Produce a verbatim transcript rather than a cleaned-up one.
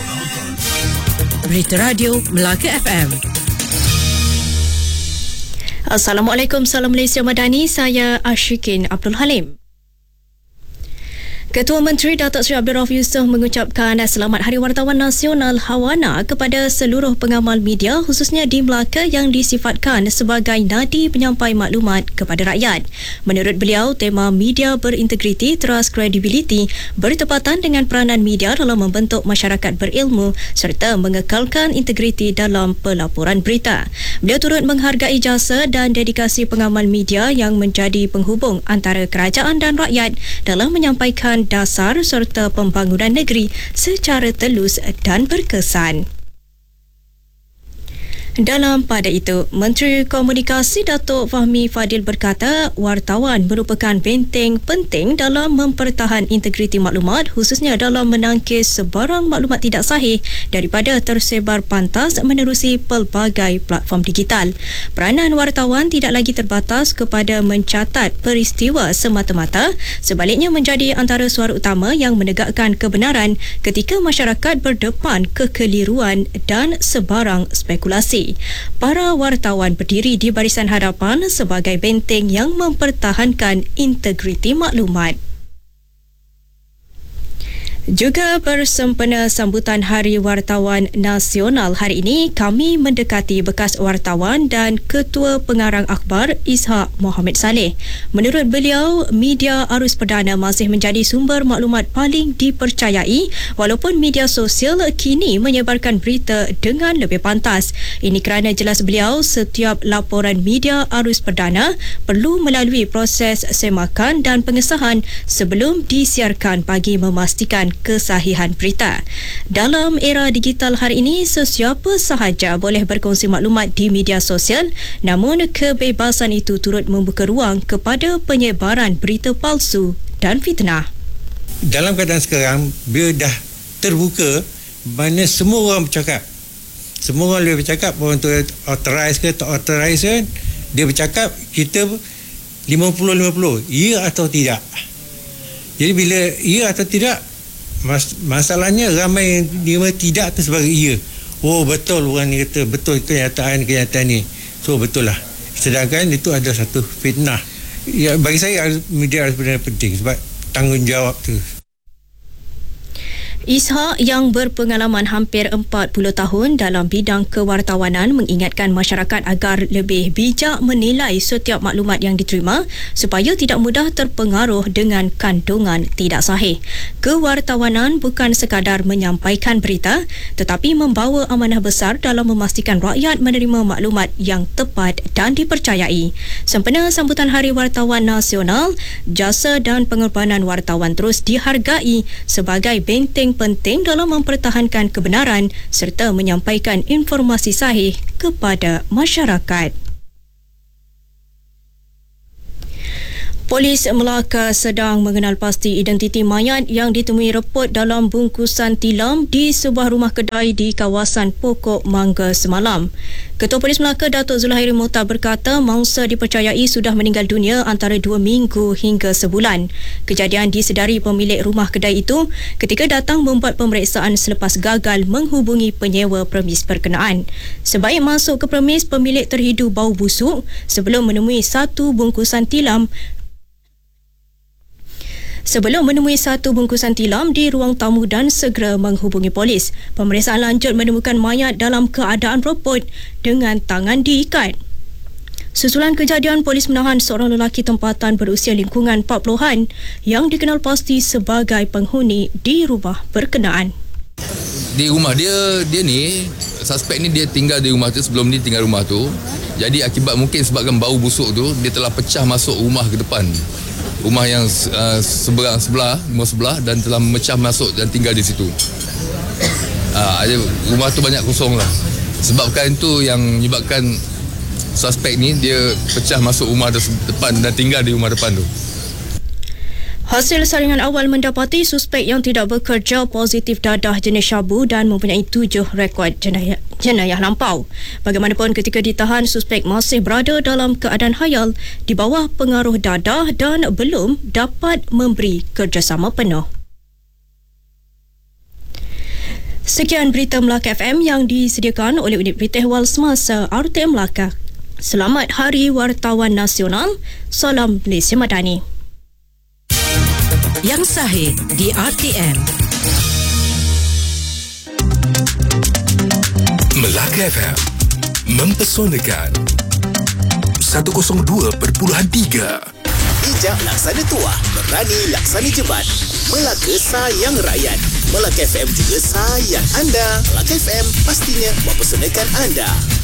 Berita Radio Melaka F M. Assalamualaikum, salam Malaysia Madani. Saya Ashikin Abdul Halim. Ketua Menteri Datuk Seri Abdul Rauf Yusof mengucapkan selamat Hari Wartawan Nasional Hawana kepada seluruh pengamal media khususnya di Melaka yang disifatkan sebagai nadi penyampai maklumat kepada rakyat. Menurut beliau, tema media berintegriti, trust, credibility bertepatan dengan peranan media dalam membentuk masyarakat berilmu serta mengekalkan integriti dalam pelaporan berita. Beliau turut menghargai jasa dan dedikasi pengamal media yang menjadi penghubung antara kerajaan dan rakyat dalam menyampaikan dasar serta pembangunan negeri secara telus dan berkesan. Dalam pada itu, Menteri Komunikasi Datuk Fahmi Fadil berkata wartawan merupakan benteng penting dalam mempertahan integriti maklumat khususnya dalam menangkis sebarang maklumat tidak sahih daripada tersebar pantas menerusi pelbagai platform digital. Peranan wartawan tidak lagi terbatas kepada mencatat peristiwa semata-mata, sebaliknya menjadi antara suara utama yang menegakkan kebenaran ketika masyarakat berdepan kekeliruan dan sebarang spekulasi. Para wartawan berdiri di barisan hadapan sebagai benteng yang mempertahankan integriti maklumat. Juga bersempena sambutan Hari Wartawan Nasional hari ini, kami mendekati bekas wartawan dan Ketua Pengarang Akhbar Ishak Mohamed Saleh. Menurut beliau, media arus perdana masih menjadi sumber maklumat paling dipercayai walaupun media sosial kini menyebarkan berita dengan lebih pantas. Ini kerana jelas beliau, setiap laporan media arus perdana perlu melalui proses semakan dan pengesahan sebelum disiarkan bagi memastikan kesahihan berita. Dalam era digital hari ini, sesiapa sahaja boleh berkongsi maklumat di media sosial, namun kebebasan itu turut membuka ruang kepada penyebaran berita palsu dan fitnah. Dalam keadaan sekarang, bila dah terbuka, mana semua orang bercakap. Semua orang boleh bercakap, orang tu authorize ke tak authorize kan, dia bercakap, kita lima puluh lima puluh, ya atau tidak. Jadi bila ya atau tidak, Mas, masalahnya ramai yang tidak tu sebagai iya. Oh betul orang ni kata, betul kenyataan kenyataan ni. So betul lah. Sedangkan itu ada satu fitnah. Ya, bagi saya media harus benar penting sebab tanggungjawab tu. Ishak yang berpengalaman hampir empat puluh tahun dalam bidang kewartawanan mengingatkan masyarakat agar lebih bijak menilai setiap maklumat yang diterima supaya tidak mudah terpengaruh dengan kandungan tidak sahih. Kewartawanan bukan sekadar menyampaikan berita tetapi membawa amanah besar dalam memastikan rakyat menerima maklumat yang tepat dan dipercayai. Sempena sambutan Hari Wartawan Nasional, jasa dan pengorbanan wartawan terus dihargai sebagai benteng penting dalam mempertahankan kebenaran serta menyampaikan informasi sahih kepada masyarakat. Polis Melaka sedang mengenal pasti identiti mayat yang ditemui reput dalam bungkusan tilam di sebuah rumah kedai di kawasan Pokok Mangga semalam. Ketua Polis Melaka Datuk Zulhairi Mohtar berkata mangsa dipercayai sudah meninggal dunia antara dua minggu hingga sebulan. Kejadian disedari pemilik rumah kedai itu ketika datang membuat pemeriksaan selepas gagal menghubungi penyewa premis berkenaan. Sebaik masuk ke premis, pemilik terhidu bau busuk sebelum menemui satu bungkusan tilam Sebelum menemui satu bungkusan tilam di ruang tamu dan segera menghubungi polis. Pemeriksaan lanjut menemukan mayat dalam keadaan reput dengan tangan diikat. Susulan kejadian, polis menahan seorang lelaki tempatan berusia lingkungan empat puluhan yang dikenal pasti sebagai penghuni di rumah berkenaan. Di rumah dia, dia ni, suspek ni dia tinggal di rumah tu sebelum ni tinggal rumah tu. Jadi akibat mungkin sebabkan bau busuk tu, dia telah pecah masuk rumah ke depan. Rumah yang uh, seberang sebelah, rumah sebelah dan telah memecah masuk dan tinggal di situ. Uh, rumah tu banyak kosong lah. Sebabkan itu yang menyebabkan suspek ni dia pecah masuk rumah depan dan tinggal di rumah depan tu. Hasil saringan awal mendapati suspek yang tidak bekerja positif dadah jenis syabu dan mempunyai tujuh rekod jenayah, jenayah lampau. Bagaimanapun ketika ditahan, suspek masih berada dalam keadaan hayal di bawah pengaruh dadah dan belum dapat memberi kerjasama penuh. Sekian berita Melaka F M yang disediakan oleh unit berita Ehwal Semasa R T M Melaka. Selamat Hari Wartawan Nasional. Salam Malaysia Madani. Yang sahih di R T M. Melaka F M mempesonakan seratus dua perpuluhan tiga. Bijak laksana tuah, berani laksana jebat. Melaka sayang rakyat. Melaka F M juga sayang anda. Melaka F M pastinya mempesonakan anda.